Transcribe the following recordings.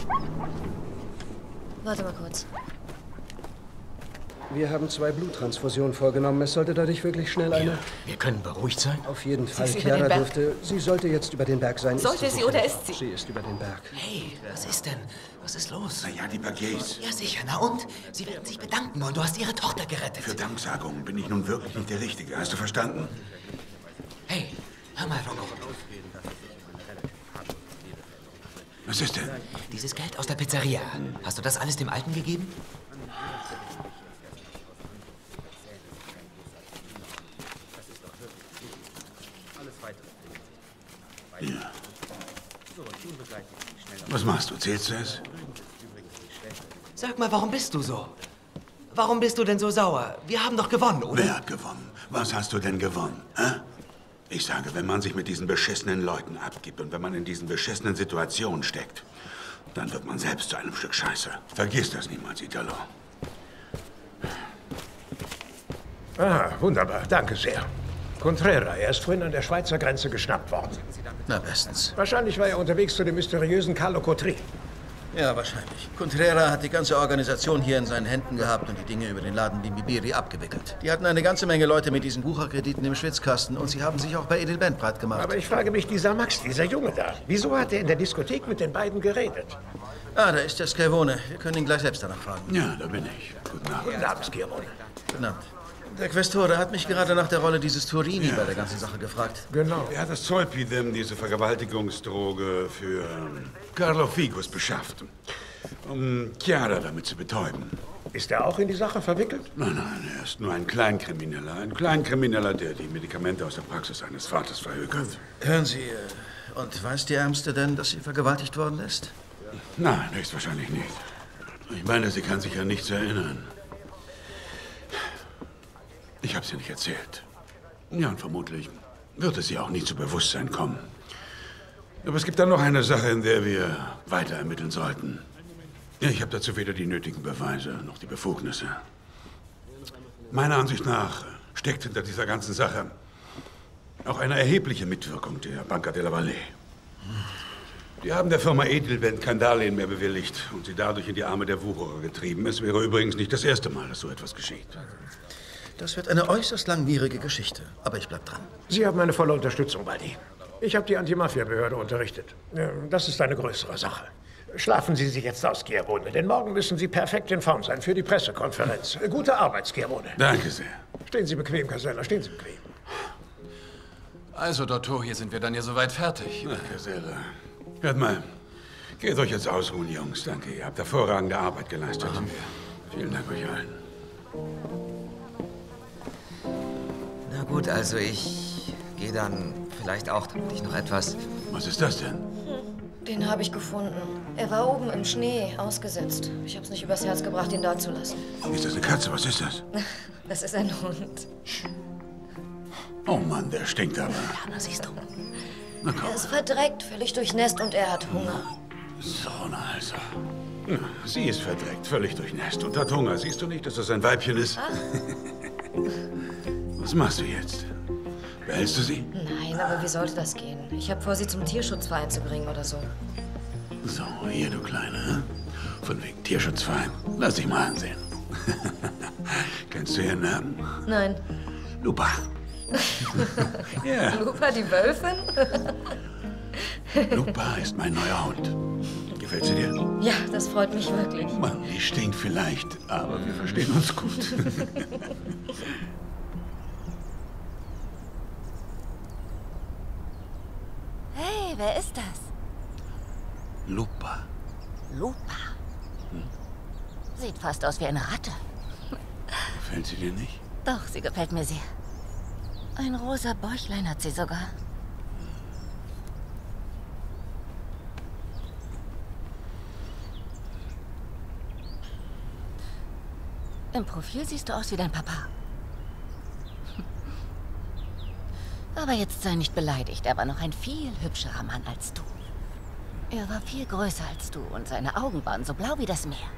Warte mal kurz. Wir haben 2 Bluttransfusionen vorgenommen. Es sollte dadurch wirklich schnell eine... Wir können beruhigt sein? Auf jeden Fall. Sie ist über den Chiara Berg. dürfte... Sie sollte jetzt über den Berg sein. Sollte sie oder ist sie? Sie ist über den Berg. Hey, was ist denn? Was ist los? Na ja, die Baguettes. Ja, sicher. Na und? Sie werden sich bedanken und du hast ihre Tochter gerettet. Für Danksagungen bin ich nun wirklich nicht der Richtige. Hast du verstanden? Hey, hör mal, Rocco. Was ist denn? Dieses Geld aus der Pizzeria. Hast du das alles dem Alten gegeben? Ja. Was machst du? Zählst du es? Sag mal, warum bist du so? Warum bist du denn so sauer? Wir haben doch gewonnen, oder? Wer hat gewonnen? Was hast du denn gewonnen? Hä? Ich sage, wenn man sich mit diesen beschissenen Leuten abgibt und wenn man in diesen beschissenen Situationen steckt, dann wird man selbst zu einem Stück Scheiße. Vergiss das niemals, Italo. Ah, wunderbar. Danke sehr. Contrera, er ist vorhin an der Schweizer Grenze geschnappt worden. Na, bestens. Wahrscheinlich war er unterwegs zu dem mysteriösen Carlo Cotri. Ja, wahrscheinlich. Contrera hat die ganze Organisation hier in seinen Händen gehabt und die Dinge über den Laden Bimbibiri abgewickelt. Die hatten eine ganze Menge Leute mit diesen Wucherkrediten im Schwitzkasten und sie haben sich auch bei Edelbent breit gemacht. Aber ich frage mich, dieser Max, dieser Junge da, wieso hat er in der Diskothek mit den beiden geredet? Ah, da ist der Schiavone. Wir können ihn gleich selbst danach fragen. Ja, da bin ich. Guten Abend. Guten Abend, Schiavone. Guten Abend. Der Questore hat mich gerade nach der Rolle dieses Turini bei der ganzen Sache gefragt. Genau. Er hat das Zolpidem, diese Vergewaltigungsdroge, für Carlo Figus beschafft, um Chiara damit zu betäuben. Ist er auch in die Sache verwickelt? Nein, nein, er ist nur ein Kleinkrimineller. Ein Kleinkrimineller, der die Medikamente aus der Praxis seines Vaters verhökert. Hören Sie, und weiß die Ärmste denn, dass sie vergewaltigt worden ist? Nein, höchstwahrscheinlich nicht. Ich meine, sie kann sich an nichts erinnern. Ich habe es ihr nicht erzählt. Ja, und vermutlich wird es ihr auch nie zu Bewusstsein kommen. Aber es gibt dann noch eine Sache, in der wir weiter ermitteln sollten. Ja, ich habe dazu weder die nötigen Beweise noch die Befugnisse. Meiner Ansicht nach steckt hinter dieser ganzen Sache auch eine erhebliche Mitwirkung der Banca della Valle. Die haben der Firma Edelbent kein Darlehen mehr bewilligt und sie dadurch in die Arme der Wucherer getrieben. Es wäre übrigens nicht das erste Mal, dass so etwas geschieht. Das wird eine äußerst langwierige Geschichte, aber ich bleib dran. Sie haben meine volle Unterstützung, Baldi. Ich habe die Anti-Mafia-Behörde unterrichtet. Ja, das ist eine größere Sache. Schlafen Sie sich jetzt aus, Schiavone, denn morgen müssen Sie perfekt in Form sein für die Pressekonferenz. Gute Arbeit, Schiavone. Danke sehr. Stehen Sie bequem, Casella, stehen Sie bequem. Also, Dottor, hier sind wir dann ja soweit fertig. Na, Casella. Hört mal, geht euch jetzt ausruhen, Jungs. Danke, ihr habt hervorragende Arbeit geleistet. Vielen Dank euch allen. Na gut, also ich gehe dann vielleicht auch, damit ich noch etwas... Was ist das denn? Den habe ich gefunden. Er war oben im Schnee, ausgesetzt. Ich habe es nicht übers Herz gebracht, ihn da zu lassen. Ist das eine Katze? Was ist das? Das ist ein Hund. Oh Mann, der stinkt aber. Ja, na siehst du. Na komm. Er ist verdreckt, völlig durchnässt und er hat Hunger. So, na also. Ja, sie ist verdreckt, völlig durchnässt und hat Hunger. Siehst du nicht, dass das ein Weibchen ist? Was machst du jetzt? Behältst du sie? Nein, aber wie sollte das gehen? Ich habe vor, sie zum Tierschutzverein zu bringen oder so. So, hier, du Kleine. Hm? Von wegen Tierschutzverein. Lass dich mal ansehen. Kennst du ihren Namen? Nein. Lupa. Ja, Lupa, die Wölfin? Lupa ist mein neuer Hund. Gefällt sie dir? Ja, das freut mich wirklich. Mann, die stinkt vielleicht, aber wir verstehen uns gut. Hey, wer ist das? Lupa. Lupa. Sieht fast aus wie eine Ratte. Gefällt sie dir nicht? Doch, sie gefällt mir sehr. Ein rosa Bäuchlein hat sie sogar. Im Profil siehst du aus wie dein Papa. Aber jetzt sei nicht beleidigt, er war noch ein viel hübscherer Mann als du. Er war viel größer als du und seine Augen waren so blau wie das Meer.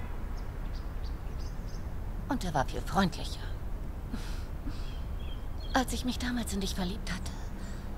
Und er war viel freundlicher. Als ich mich damals in dich verliebt hatte,